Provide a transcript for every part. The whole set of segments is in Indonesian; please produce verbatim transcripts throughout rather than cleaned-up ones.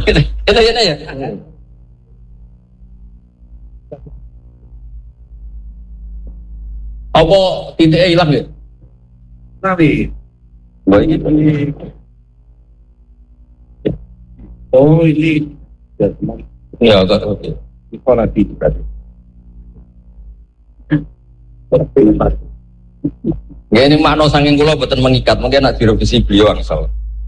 Kita ya ya. Apa titiknya hilang ya? Tapi, Baik. ini, oh ini, ya teman, Ya, agak oke. sekolah di tadi. Ya ini makna saking kula boten mengikat, mungkin nak direvisi beliau angsal.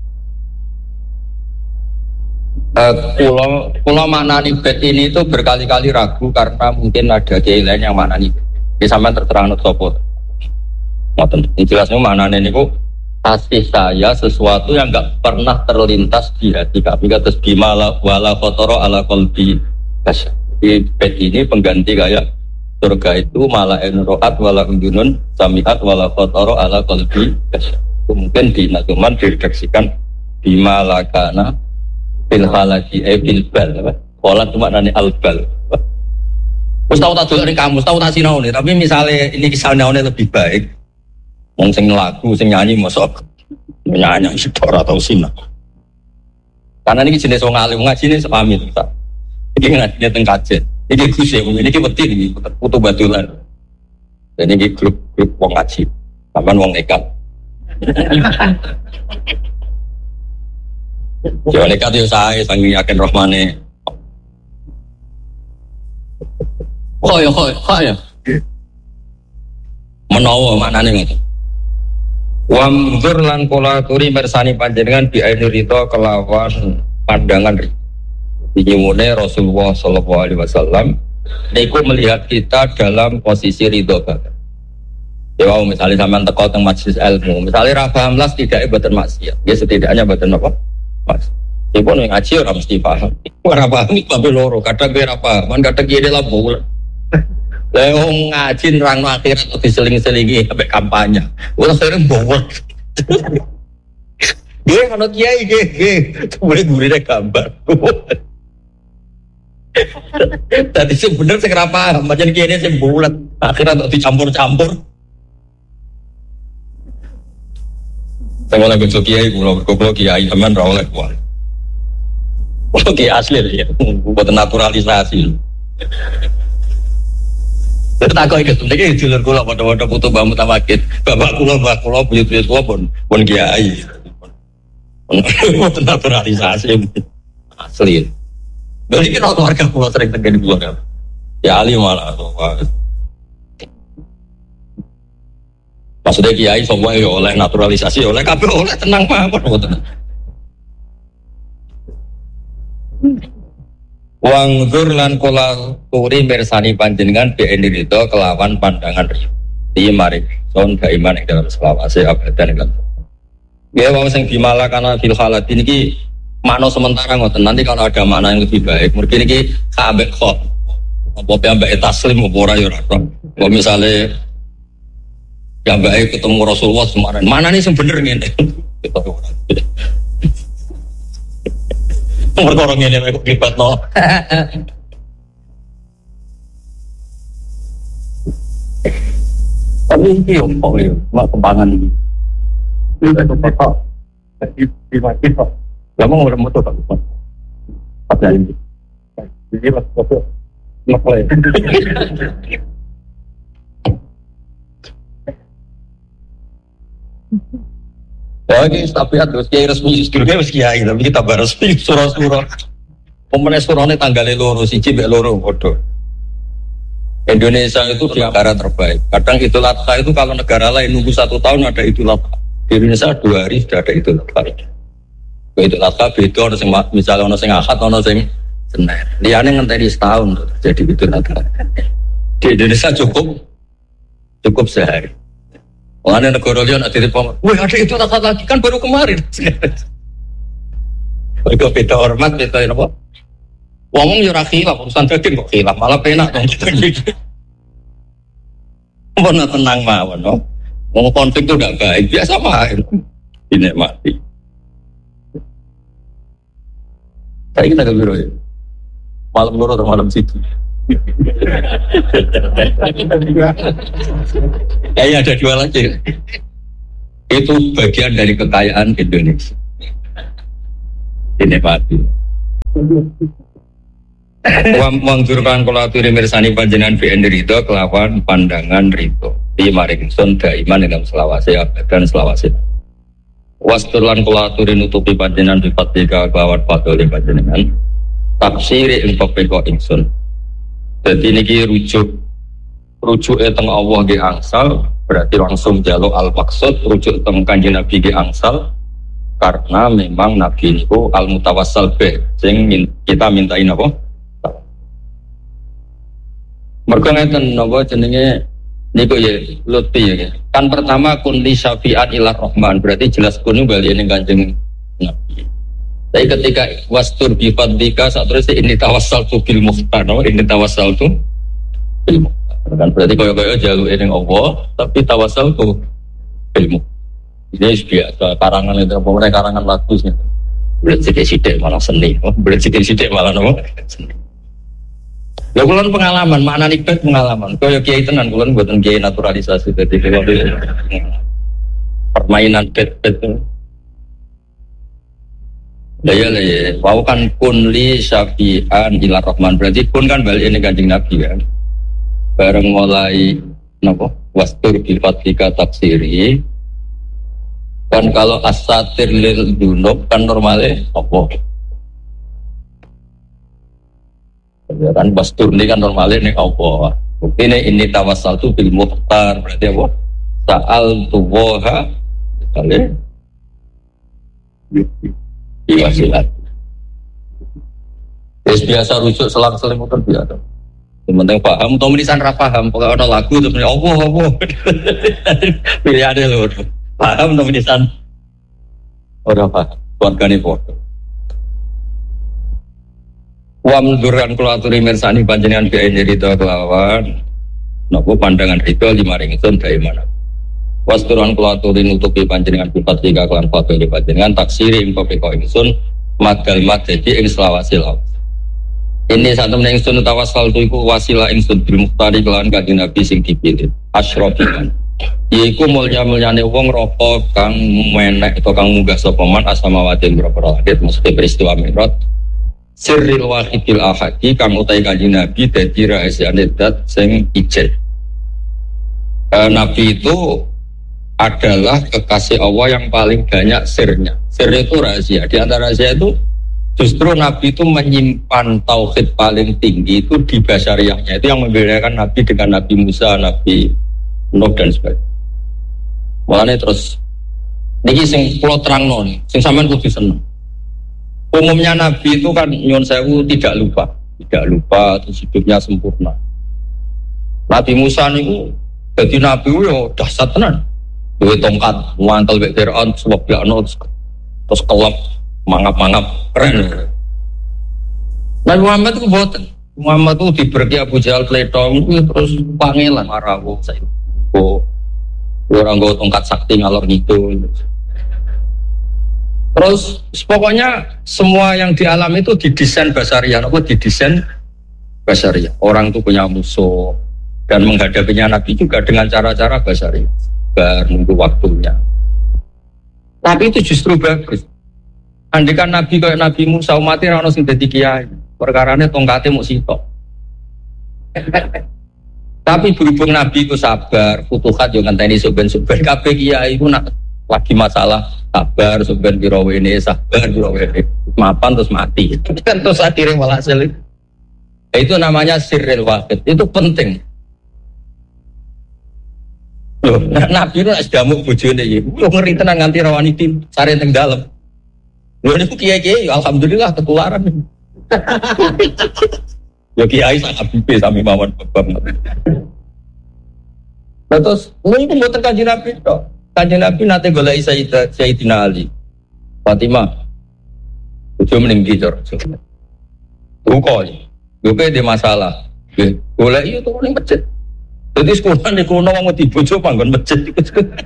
Uh, kula kula maknani bed ini itu berkali-kali ragu karena mungkin ada kiai lain yang maknani. Ki sampean terterang sapa. Ngoten. Ini jelasnya maknane niku kasih saya sesuatu yang enggak pernah terlintas di hati kami kados bimala wala khotoro ala qalbi. Di bed ini pengganti kayak surga itu malah enroat wala undunun samiat wala khotoro ala qalbi. Mungkin di nazuman diredaksikan bimalakana bil halaki e bil bal apa pola cuma nani albal wis tau tak dolek ning kamus tau tak sinaune tapi misalnya ini kisahnya lebih baik wong sing lagu sing nyanyi mosok nyanyi sitok ora tau sinau karena ini jenis wong alim ngaji ini sepamit tak iki ngajine teng kajen iki Gus ya ini iki wedi iki putu batulan dan ini grup-grup wong ngaji sampean wong nekat ya nekat yo sae sangi yakin rahmane. Oh ya, oh ya. Menawa maknane ngoten. Wa mdzur lan kula turi mirsani panjenengan bi aini rita kelawan pandangan dinyumune Rasulullah sallallahu alaihi wasallam niku melihat kita dalam posisi ridho banget. Ya wow, misalnya sampean teko teng majelis ilmu, misalnya ra paham las tidak boten maksiat. Ya setidaknya boten apa? Mas, ibu nih ngaji orang mesti paham. Orang paham itu tapi loro. Kadang gue apa? Man kadang gini lah bulan. Leong ngaji nerang akhirat atau diseling-selingi sampai kampanye. Ulah sering bawa. Dia kalau kiai gue, gue boleh gurih gambar. Tadi sebenarnya saya paham. Macam kiai ini bulan. Akhirat atau dicampur-campur. Saya mulai bentuk kiai, mulai berkumpul kiai teman rawlek kuat. Kalau kiai asli ya, buat naturalisasi. Kita kau ikut, ini julur kula pada-pada putu bamu tamakit, bapak kula, bapak kula, buyut-buyut kula pun pun kiai. Buat naturalisasi asli. Jadi kita keluarga kula sering tegak di keluarga. Ya ali malah tuh. Maksudnya kiai semua ya oleh naturalisasi, oleh kabeh oleh tenang mawon ngoten. Wang zur lan kula turi mirsani panjenengan bi endirito kelawan pandangan di mari son iman ing dalam selawase abadan lan. Ya wong sing bimala kana fil halat niki makna sementara ngoten. Nanti kalau ada makna yang lebih baik, mungkin niki kabeh kok. Apa piyambake taslim apa ora ya ora. Kok misale ya baik ketemu Rasulullah kemarin. Mana nih yang bener ngene? Kita ora. Perkara ngene kok kibatno. Tapi iki yo kok yo, mak kembangan iki. Itu apa? Di di mati kok. Lah mau ora moto tak. Apa ini? Jadi pas foto ngeplay. Ya ini tabiat terus kiai resmi sebelumnya harus kiai tapi kita baru resmi surah-surah pemenang surahnya tanggalnya loro siji mbek loro bodoh. Indonesia itu di negara terbaik. Kadang Idul Adha itu kalau negara lain nunggu satu tahun ada Idul Adha, di Indonesia dua hari sudah ada Idul Adha. Idul Adha beda, ada yang misalnya ada yang Ahad, ada yang Senin. Liane ngenteni setahun jadi Idul Adha. Di Indonesia cukup cukup sehari. Mengenai negara lian ada di pamer, wih ada itu tak lagi kan baru kemarin. Mereka beda hormat, beda apa? Ngomong jurah khilaf, urusan daging kok khilaf, malah penak dong. Mana tenang mawon, no? Ngomong konflik itu gak baik, biasa main. Dinikmati. Saya kita ke biro ya, malam loro atau malam situ. Kayaknya ada dua lagi. Itu bagian dari kekayaan Indonesia. Dinikmati. Wang mangsurkan kula aturi mirsani panjenengan bi ridho kelawan pandangan ridho. Di maring sun daiman dalam selawase abadan selawase. Wasturlan kula aturi nutupi panjenengan bi fatika kelawan fadhole panjenengan. Tafsiri ing pepeko ingsun. Dadi niki rujuk rujuke teng Allah nggih angsal, berarti langsung jaluk al-maqsud rujuk teng Kanjeng Nabi nggih angsal. Karena memang Nabi niku al-mutawassal bih sing kita mintain apa? Mergo ngeten napa jenenge niku ya lutfi ya. Kan pertama kun li syafi'an ilar rahman, berarti jelas kun bali ning Kanjeng Nabi. Tapi ketika wastur bi fadlika saterusé ini tawassaltu bil muhtar, no? Ini tawassaltu bil muhtar. Kan berarti kaya-kaya jaluke ning Allah, tapi tawassaltu bil muhtar. Ini biasa karangan itu apa karangan lagu sih. Berat sithik-sithik malah seni, oh, berat sithik-sithik malah napa? Seni. Ya kulon pengalaman, makna nikmat pengalaman. Kaya kiai tenan kulon mboten kiai naturalisasi dadi permainan bet-bet. Ya ya ya, wau kan kun li syafi'an ila rahman, berarti kun kan balik ini Kanjeng Nabi kan. Bareng mulai napa? Wastur bil fatika tafsiri. Kan kalau asatir lil dunub kan normalnya apa? Ya kan bastur ini kan normalnya nih apa? Ini ini tawasal tu bil muhtar, berarti apa? Sa'al tuwoha misalnya diwasilat. Terus biasa rujuk selang-seling muter biasa. Yang penting paham, atau menisan ra paham, pokoknya ada lagu terus Allah Allah. Pilihannya lho. Paham atau menisan? Ora paham. Keluargane foto. Wa mendurkan kula aturi mirsani panjenengan bi ridho kelawan napa pandangan ridho limaring ingsun dae mana. Wasturan kula aturi nutupi panjenengan sifat tiga kelan fadhil panjenengan taksiri ing pepeko ingsun madal mad dadi ing selawase lawas. Ini satu meneng ingsun tawassal tu iku wasilah ingsun bil muhtari kelan Kanjeng Nabi sing dipilih. Asyrafikan. Yaiku mulya-mulyane wong rapa kang menek utawa kang munggah sapa man asamawati berapa langit mesti peristiwa Mi'raj. Sirril wahidil ahadi kang utai Kanjeng Nabi dadi rahasiane zat sing ijen. E, Nabi itu adalah kekasih Allah yang paling banyak sirnya. Sir itu rahasia. Di antara rahasia itu justru Nabi itu menyimpan tauhid paling tinggi itu di basyariahnya. Itu yang membedakan Nabi dengan Nabi Musa, Nabi Nuh dan sebagainya. Mulane terus niki sing kula terangno nih, sing sampean kudu seneng. Umumnya Nabi itu kan nyuwun sewu tidak lupa, tidak lupa terus hidupnya sempurna. Nabi Musa niku dadi nabi yo dahsyat tenan. Duwe tongkat, mantel mek Firaun sebab biakno terus kelap mangap-mangap keren. Nabi Muhammad itu boten. Muhammad itu diberki Abu Jahal pletong terus pangelan marawo saya. Oh, orang nggo tongkat sakti ngalor ngidul. Terus pokoknya semua yang dialami itu didesain basariah, apa didesain basariah. Orang itu punya musuh dan menghadapinya Nabi juga dengan cara-cara basariah, bar nunggu waktunya. Tapi itu justru bagus. Andikan Nabi kayak Nabi Musa umatnya orang sing dadi kiai, perkarane tongkate mung sitok. Tapi berhubung Nabi itu sabar, futuhat yo ngenteni suben-suben kabeh kiai iku nak lagi masalah sabar suben piro wene sabar piro wene mapan terus mati. Kan terus akhirnya malah selik. Itu namanya sirril wahid. Itu penting. Loh, Nabi itu nak damuk bojone iki. Yo ngeri tenan nganti rawani tim sare teng dalem. Lho niku kiai-kiai alhamdulillah ketularan. Ya kiai sak abibe sami mawon bab. Terus ini pun buatan Kanjeng Nabi tok. Kanjeng Nabi nate golek Sayyidina Ali. Fatimah. Bojo meninggi cor. Duka. Duka de masalah. Nggih, golek yo to ning masjid. Dadi sekolah niku ono wong wedi bojo panggon masjid iku.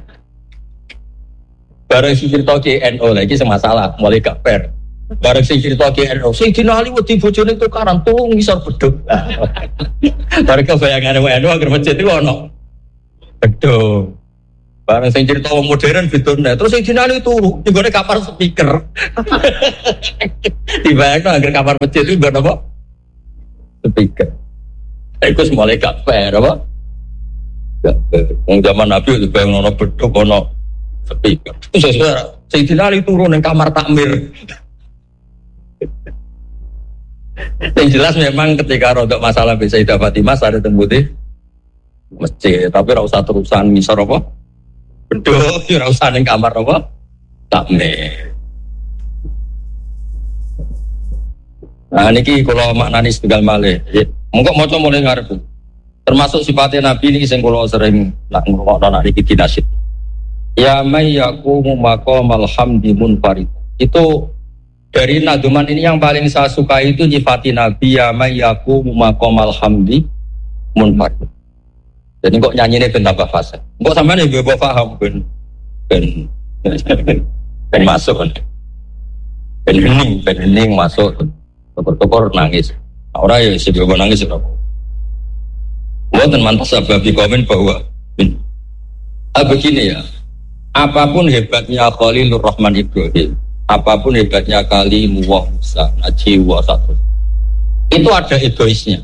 Bareng sing cerita K N O lagi semasalah, mulai gak fair. Bareng sing cerita K N O, sing dinali wedi bojone tukaran tulung ngisor beduk. Bareng kebayangane W N O agar masjid iku ono beduk. Barang sing cerita wong modern fitone. Terus sing dinali turu, nggone kamar speaker. Tiba-tiba agar kamar masjid itu nggon apa? Speaker. Iku semua gak fair apa? Gak fair. Wong zaman Nabi itu bayang ono bedhog ono speaker. Saudara, sing dinali turu ning kamar takmir. Yang jelas memang ketika rodok masalah bisa Sayyidah Fatimah ada tembuti masjid, tapi ora usah terusan ngisor apa? Bedhog, ora usah ning kamar apa? Takmir. Nah niki kula maknani setunggal malih. Monggo maca mulai ngarep. Termasuk sifatnya Nabi niki sing kula sering nak ngrungokno nak niki dinasid. Ya may yaqumu maqamal hamdi munfarid. Itu dari naduman ini yang paling saya suka itu nyifati Nabi ya may yaqumu maqamal hamdi munfarid. Jadi kok nyanyi ini ben tambah fase. Kok sampean yo mbok paham ben ben ben masuk kan. Ben hening, ben hening masuk. Tokor-tokor nangis. Ora ya sing mbok nangis ora. Mboten mantas sababi komen bahwa ah begini ya. Apapun hebatnya Khalilur Rahman Ibrahim, apapun hebatnya Kalimullah Musa, Najib wa satu. Itu ada egoisnya.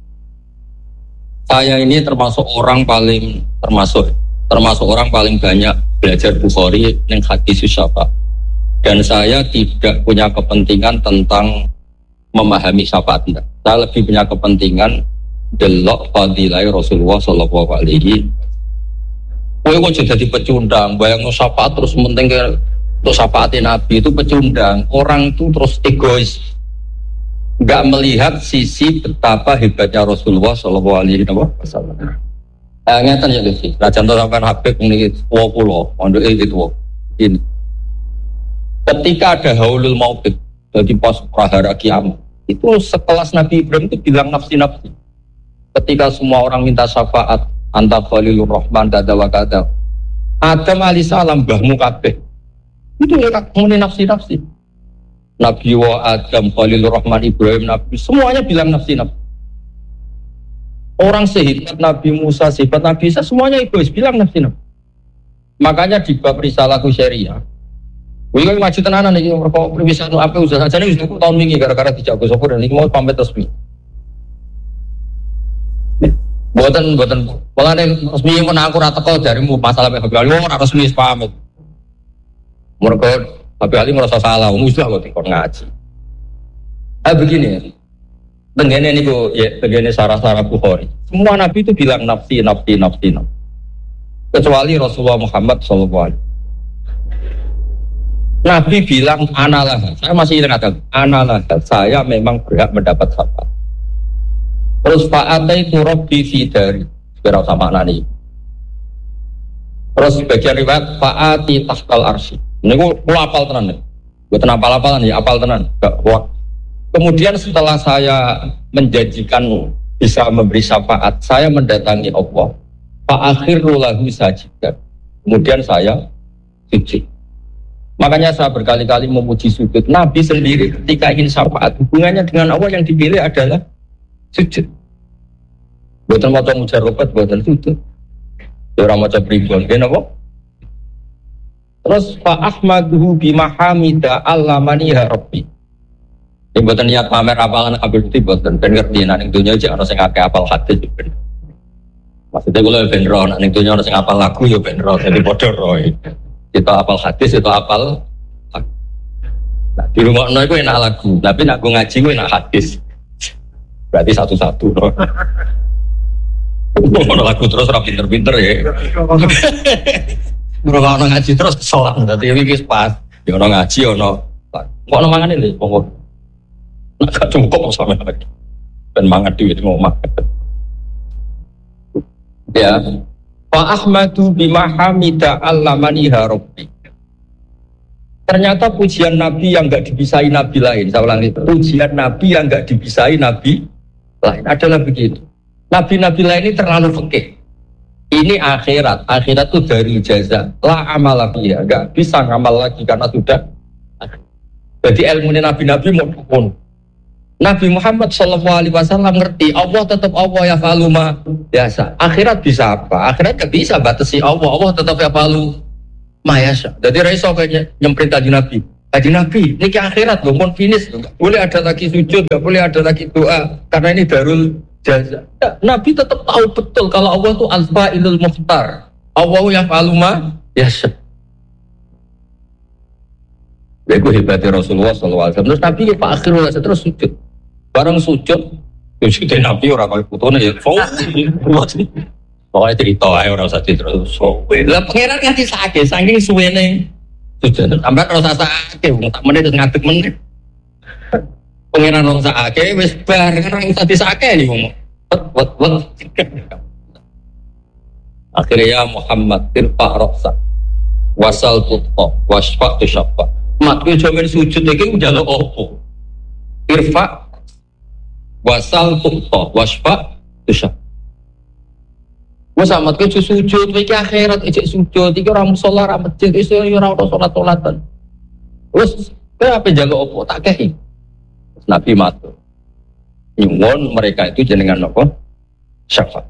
Saya ini termasuk orang paling termasuk termasuk orang paling banyak belajar Bukhari yang hadis syafa. Dan saya tidak punya kepentingan tentang memahami syafaat. Saya lebih punya kepentingan delok fadilah Rasulullah sallallahu alaihi. Kowe kok jadi pecundang, bayangno syafaat terus penting untuk syafaatin Nabi itu pecundang. Orang itu terus egois. Enggak melihat sisi betapa hebatnya Rasulullah sallallahu alaihi wasallam. Eh ngeten ya Gusti. Lah contoh sampean Habib niki dua puluh, mondok iki tuwa. Ini. Ketika ada haulul mauqif, jadi pas prahara kiamat, itu sekelas Nabi Ibrahim itu bilang nafsi-nafsi. Ketika semua orang minta syafaat, anta Khalilur Rahman dada wa kada. Adam alaihissalam mbahmu kabeh. Itu ya muni nafsi-nafsi. Nabi wa Adam, Khalilur Rahman, Ibrahim, Nabi, semuanya bilang nafsi-nafsi. Orang sehebat Nabi Musa, sehebat Nabi Isa, semuanya egois, bilang nafsi-nafsi. Makanya di bab risalahku syariah, gue kan ngaji tenanan nih, mereka perwisata apa usaha saja nih, tahun ini gara-gara dijago sopur dan ini mau pamit resmi. Buatan, buatan, malah nih resmi pun aku rata kau darimu masalah bagaimana, orang resmi pamit. Mereka tapi Ali merasa salah, musuh kok tikor ngaji. Ah begini ya, begini nih bu, ya begini sarah-sarah Bukhari. Semua Nabi itu bilang nafsi, nafsi, nafsi, nafsi. Kecuali Rasulullah Muhammad Sallallahu Alaihi Wasallam. Nabi bilang analah, saya masih ingat analah, saya memang berhak mendapat syafaat. Terus fa'atai turabbi fi dari, segera sama nani. Terus bagian riwayat fa'ati tahtal arsy. Ini gue apal tenan nih, gue tenang apal-apalan ya, apal tenan. Kemudian setelah saya menjanjikan bisa memberi syafaat, saya mendatangi Allah. Pak akhirul lahu sajidan. Kemudian saya sujud. Makanya saya berkali-kali memuji sujud. Nabi sendiri ketika ingin syafaat, hubungannya dengan Allah yang dipilih adalah sujud. Buatan macam mujarobat, buatan sujud. Orang macam pribon, kenapa? Terus fa ahmaduhu bima hamida allamaniha rabbi. Ini buatan niat pamer apalan kabeh iki buatan ben ngerti nek ning donya aja ana sing akeh apal hadis ben. Maksudnya kula ben ro nek ning donya ana sing apal lagu ya ben ro dadi padha ro. Kita apal hadis itu apal. Nah, di rumah no iku enak lagu, tapi nek aku ngaji ku enak hadis. Berarti satu-satu ro. Ono lagu terus ora pinter-pinter ya. Ngrungokno ngaji terus kesel, dadi iki pas. Ya ono ngaji ono. Kok ono mangane lho, wong. Nek gak cukup sampe lagi. Ben mangan dhewe ngomong. Ya. Fa ahmadu bima hamida allamaniha rabbi. Ternyata pujian Nabi yang enggak dipisai Nabi lain, saya ulangi, pujian Nabi yang enggak dipisai Nabi lain adalah begitu. Nabi-nabi lain ini terlalu fikih. Ini akhirat, akhirat itu dari jaza, la amal lagi ya, nggak bisa ngamal lagi karena sudah. Jadi ilmu nabi-nabi mau dukun. Nabi Muhammad Shallallahu Alaihi Wasallam ngerti Allah tetap Allah ya faluma biasa. Akhirat bisa apa? Akhirat gak bisa batasi Allah. Allah tetap ya falu mayasa. Jadi raiso kayaknya nyemprit tadi Nabi. Tadi Nabi, ini ke akhirat loh, mau finish loh. Gak boleh ada lagi sujud, gak boleh ada lagi doa. Karena ini darul jaza. Ya, Nabi tetap tahu betul kalau Allah itu al-fa'ilul mukhtar. Allah ya faluma biasa. Itu hebatnya Rasulullah Shallallahu Alaihi Wasallam. Terus Nabi ya Pak akhirul terus sujud. Bareng sujud, sujudin Nabi orang kaya putone ya. Pokoknya cerita aja orang saja terus. Lah pangeran nganti sakit, saking suwene sujud. Sampai rasa sakit, tak menit terus ngadeg menit. Pangeran rasa sakit, wis bar orang tadi sakit nih ngomong. Wet wet. Akhirnya ya Muhammad irfa rasa, wasal tutqa, wasfa tusyaffa. Mat kowe jamin sujud iki njaluk opo? Irfa wasal tuqta wasfa tusyaf. Wes amat kowe sujud iki akhirat ijek sujud iki ora musala ora masjid iso ora ono salat-salatan. Wes kowe ape njaluk opo tak kehi. Nabi matur. Nyuwun mereka itu jenengan apa? Syafaat.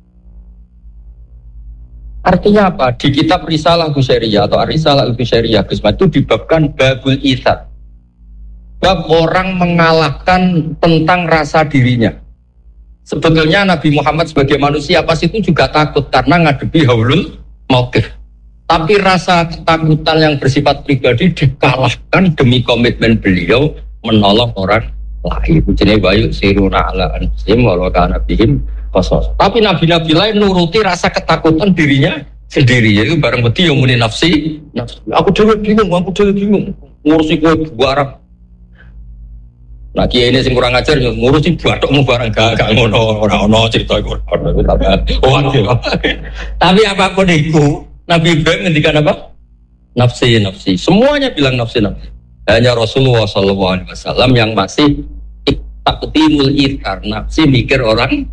Artinya apa? Di kitab Risalah Qusyairia atau Risalah Qusyairia itu dibabkan babul itsar. Bab orang mengalahkan tentang rasa dirinya. Sebetulnya Nabi Muhammad sebagai manusia pasti itu juga takut karena ngadepi haulul mauqif. Tapi rasa ketakutan yang bersifat pribadi dikalahkan demi komitmen beliau menolong orang lain. Jenenge bayu siruna ala anfusihim walau kana bihim khusus. Tapi nabi-nabi lain nuruti rasa ketakutan dirinya sendiri. Jadi bareng wedi yang muni nafsi, nafsi. Aku dhewe bingung, aku dhewe bingung. Ngurusi kowe barang. Nah kiai ini sing kurang ajar ngurusi bathokmu barang gak gak ngono, ora ono cerita iku. Oh, tapi apapun itu, Nabi Ibrahim ngendikan apa? Nafsi, nafsi. Semuanya bilang nafsi, nafsi. Hanya Rasulullah Shallallahu Alaihi Wasallam yang masih taktimul ikhar, nafsi mikir orang.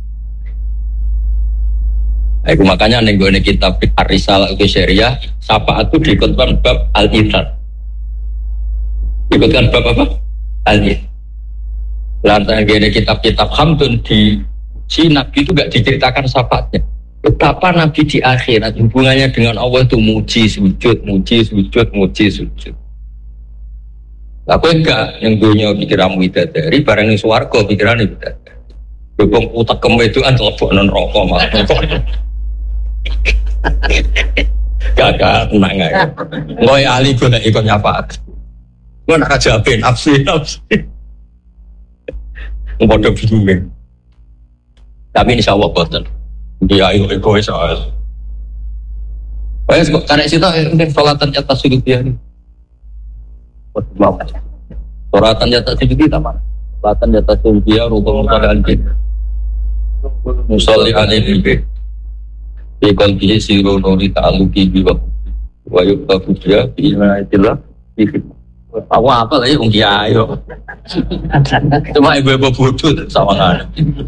Aku makanya nenggone kitab Ar-Risalah Qusyairia, syafaat itu diikutkan bab al-ithar. Ikutkan bab apa? Al-ithar. Lantaran gini kitab-kitab Hamdun di si Nabi itu gak diceritakan syafaatnya. Betapa Nabi di akhirat hubungannya dengan Allah itu muji sujud, muji sujud, muji sujud. Aku enggak yang dunia pikiranmu bidadari, barang yang suwargo pikirannya bidadari. Bebong utak kemeduan telepon non rokok malah. Gak tenang aja. Ngoy ali gue nak ikut nyafaat. Gue nak jawabin nafsi nafsi. Bodoh bingung. Tapi insya Allah boten. Dia ayo egois soal. Wes karena situ ini salatan jatah sudut dia ni. Salatan jatah sudut dia mana? Salatan jatah sudut dia rukun musalli alaihi. Musalli alaihi. Ikon bihi siru nuri ta'aluki biwa wa yuktabu dia bi'ina itillah awal apa lagi unggi ayo cuma ibu-ibu bodoh sama kan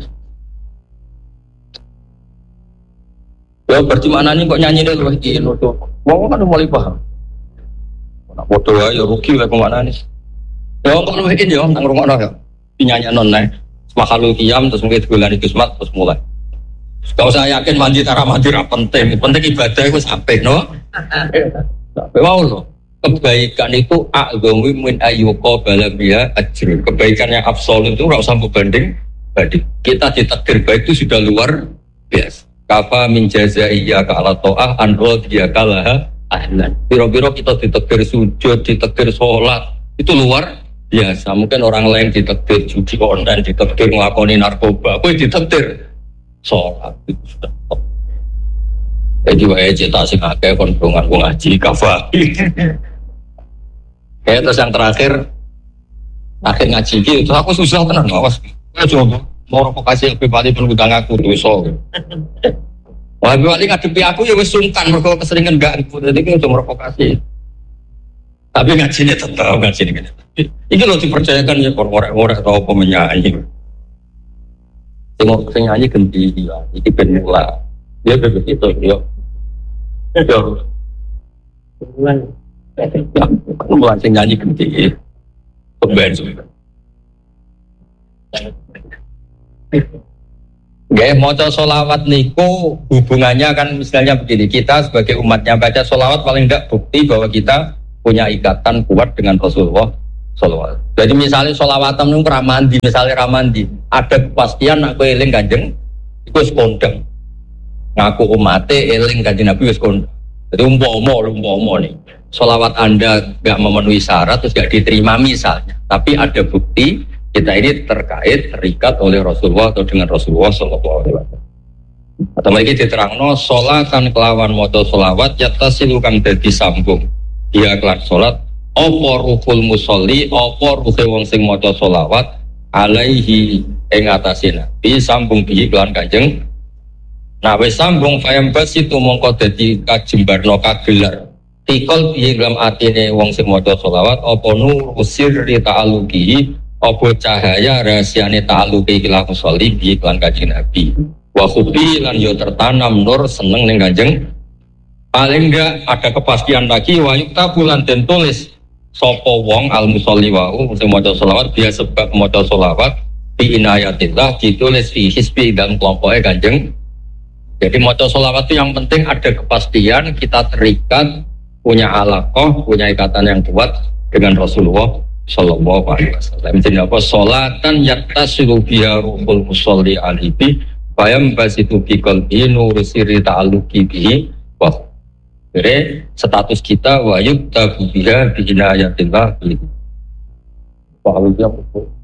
ya berarti mana nih kok nyanyi deh loh ini tuh mau kan mulai paham nak bodoh ayo rugi lah kemana nih ya kok lu ini ya nang rumah ya nyanyi non nih makhluk kiam terus mungkin bulan itu semat terus mulai. Kalau saya yakin mandi tara mandi ra penting, penting ibadah itu sampai no. Sampai wow loh. Kebaikan itu a'dhamu min ayyuqa balabia ajrun. Kebaikan yang absolut itu ora usah membanding banding. Kita ditakdir baik itu sudah luar biasa. Kafa min jazaiyya ka ala ta'ah an radiyaka laha ahlan. Biro-biro kita ditakdir sujud, ditakdir sholat itu luar biasa. Mungkin orang lain ditakdir judi online, ditakdir nglakoni narkoba, kowe ditakdir sholat itu sudah top. Jadi wae cetak sing akeh kon dongan ku ngaji kafa. Kayak terus yang terakhir akhir ngaji iki itu aku susah tenan awas. Ya coba mau provokasi lebih bali pun utang aku dosa. Wah, bali ngadepi aku ya wis sungkan mergo keseringan gak aku dadi ki cuma provokasi. Tapi ngajinya tetap ngaji ini. Iki lho dipercayakan ya korek-korek atau apa menyanyi. Tengok sing nyanyi ganti dia, iki ben mula. Dia begitu yo. Yo. Ulang. Ya, mula sing nyanyi ganti. Ben. Gaya maca solawat niku hubungannya kan misalnya begini, kita sebagai umatnya baca solawat paling tidak bukti bahwa kita punya ikatan kuat dengan Rasulullah solawat. Jadi misalnya solawatan niku ramandi, misalnya ramandi, ada kepastian aku eling kanjeng, itu sekondang. Ngaku umate eling kanjeng Nabi wis kondang. Jadi umpama umpama nih, solawat Anda nggak memenuhi syarat terus nggak diterima misalnya, tapi ada bukti kita ini terkait, terikat oleh Rasulullah atau dengan Rasulullah Sallallahu Alaihi Wasallam. Atau lagi diterangno sholatan kelawan moto sholawat yatasilu kang dadi sambung. Dia kelan sholat, opo ruhul musolli, opo ruhe wong sing moto sholawat, alaihi ing atase Nabi sambung bihi kelan kanjeng. Nah wis sambung fayam bas itu mongko dadi kajembarno kagelar. Tikol bihi dalam atine wong sing moto sholawat, opo nur sirri ta'aluki. Apa cahaya rahasiane ta'aluki ikhlas musolli bi iklan kanjeng Nabi. Wa khubi lan yo tertanam nur seneng ning kanjeng. Paling enggak ada kepastian lagi wa yuktabu lan den tulis sapa wong al musolli wau sing maca selawat dia sebab maca selawat bi inayatillah ditulis fi hisbi dan kelompoke kanjeng. Jadi maca selawat itu yang penting ada kepastian kita terikat, punya alaqah, punya ikatan yang kuat dengan Rasulullah Sallallahu Alaihi Wasallam. Jadi apa? Solatan yattasilu biha ruhul musolli alibi bayam basitu bi qalbi nur sirri ta'alluqi bihi wa jadi status kita wa yuktabu biha bi inayatillah. Wa